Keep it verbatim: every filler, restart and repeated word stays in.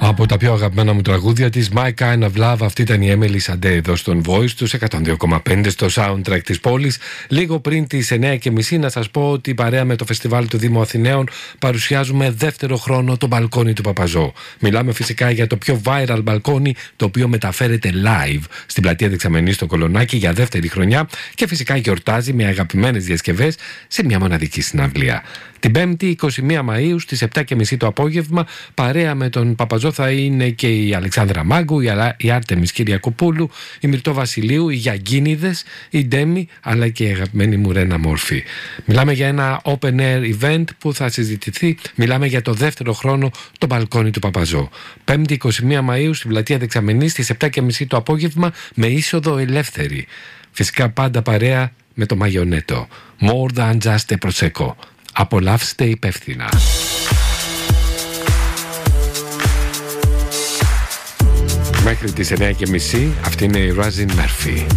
Από τα πιο αγαπημένα μου τραγούδια της, My Kind of Love, αυτή ήταν η Emily Sade εδώ στον Voice τους εκατόν δύο κόμμα πέντε στο soundtrack της πόλης. Λίγο πριν τις εννιά και μισή να σας πω ότι παρέα με το φεστιβάλ του Δήμου Αθηναίων παρουσιάζουμε δεύτερο χρόνο το μπαλκόνι του Παπαζό. Μιλάμε φυσικά για το πιο viral μπαλκόνι, το οποίο μεταφέρεται live στην πλατεία Δεξαμενής στο Κολονάκι για δεύτερη χρονιά και φυσικά γιορτάζει με αγαπημένες διασκευές σε μια μοναδική συναυλία. Την Πέμπτη είκοσι μία Μαΐου στις επτά και μισή το απόγευμα, παρέα με τον Παπαζό θα είναι και η Αλεξάνδρα Μάγκου, η Άρτεμις Κυριακοπούλου, η Μυρτώ Βασιλείου, οι Γιαγκίνιδες, η Ντέμι, αλλά και η αγαπημένη μου Ρένα Μόρφη. Μιλάμε για ένα open air event που θα συζητηθεί. Μιλάμε για το δεύτερο χρόνο το μπαλκόνι του Παπαζό. Πέμπτη είκοσι μία Μαΐου στην πλατεία Δεξαμενής στις επτά και μισή το απόγευμα με είσοδο ελεύθερη. Φυσικά πάντα παρέα με το Μαγιονέτο. More than just a prosecco. Απολαύστε υπεύθυνα. Μέχρι τις εννιά και μισή αυτή είναι η Razin Murphy.